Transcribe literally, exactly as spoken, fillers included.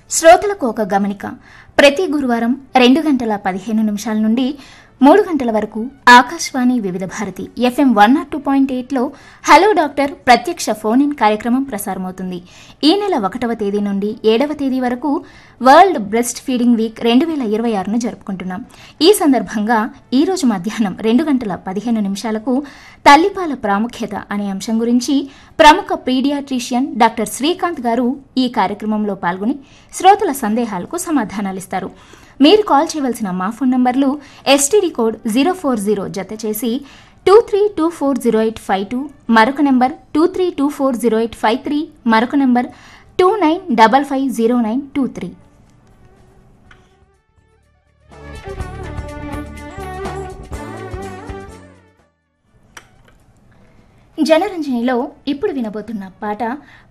శ్రోతలకు ఒక గమనిక. ప్రతి గురువారం రెండు గంటల పదిహేను నిమిషాల నుండి మూడు గంటల వరకు ఆకాశవాణి వివిధ Bharati FM one not two point ఎయిట్లో హలో డాక్టర్ ప్రత్యక్ష ఫోన్ ఇన్ కార్యక్రమం ప్రసారమవుతుంది. ఈ నెల ఒకటవ తేదీ నుండి ఏడవ తేదీ వరకు వరల్డ్ బ్రెస్ట్ ఫీడింగ్ వీక్ రెండు వేల ఇరవై ఆరును జరుపుకుంటున్నాం. ఈ సందర్భంగా ఈ రోజు మధ్యాహ్నం రెండు గంటల పదిహేను నిమిషాలకు తల్లిపాల ప్రాముఖ్యత అనే అంశం గురించి ప్రముఖ పీడియాట్రిషియన్ డాక్టర్ శ్రీకాంత్ గారు ఈ కార్యక్రమంలో పాల్గొని శ్రోతల సందేహాలకు సమాధానాలిస్తారు. మీరు కాల్ చేయవలసిన మా ఫోన్ నంబర్లు STD code zero four zero జత చేసి two three two four zero eight five two, మరొక number two three two four zero eight five three, మరొక number two nine double five zero nine two three. జనరంజనిలో ఇప్పుడు వినబోతున్న పాట